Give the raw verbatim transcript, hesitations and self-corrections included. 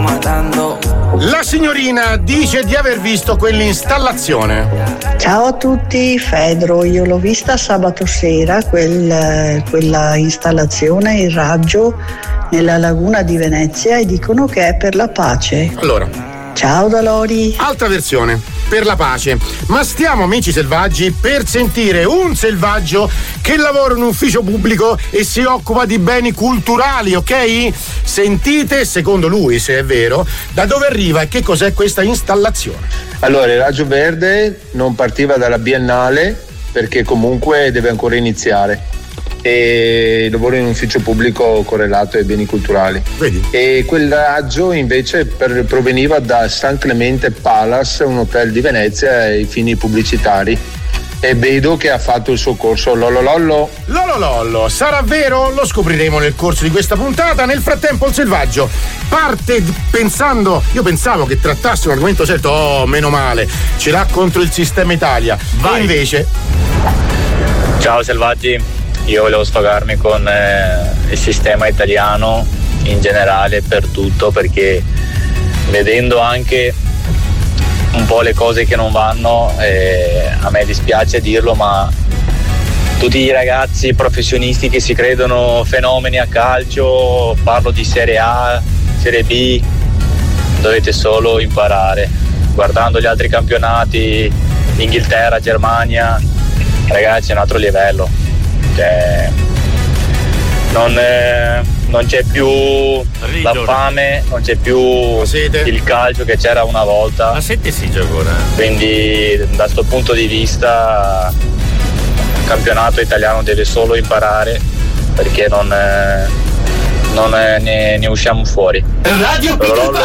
matando. La signorina dice di aver visto quell'installazione. Ciao a tutti, Fedro, io l'ho vista sabato sera, quel, quella installazione, il raggio nella laguna di Venezia, e dicono che è per la pace. Allora, ciao da Lori. altra versione, per la pace. Ma stiamo, amici selvaggi, per sentire un selvaggio che lavora in un ufficio pubblico e si occupa di beni culturali, ok? Sentite, secondo lui, se è vero, da dove arriva e che cos'è questa installazione. Allora, il raggio verde non partiva dalla Biennale perché comunque deve ancora iniziare, e lavoro in un ufficio pubblico correlato ai beni culturali. Vedi? E quel raggio invece per, proveniva da San Clemente Palace, un hotel di Venezia, ai fini pubblicitari, e vedo che ha fatto il suo corso Lollo Lollo. Lollo Lollo, sarà vero? Lo scopriremo nel corso di questa puntata. Nel frattempo il selvaggio parte pensando, io pensavo che trattasse un argomento certo, oh meno male, ce l'ha contro il sistema Italia. Vai. E invece... Ciao selvaggi, io volevo sfogarmi con eh, il sistema italiano in generale per tutto, perché vedendo anche un po' le cose che non vanno, eh, a me dispiace dirlo, ma tutti i ragazzi professionisti che si credono fenomeni a calcio, parlo di Serie A, Serie B, dovete solo imparare. Guardando gli altri campionati, Inghilterra, Germania, ragazzi, è un altro livello. Cioè, non, eh, non c'è più Ridono. la fame, non c'è più il calcio che c'era una volta. La sette si gioca ora. Quindi da questo punto di vista il campionato italiano deve solo imparare, perché non, eh, non eh, ne, ne usciamo fuori. Radio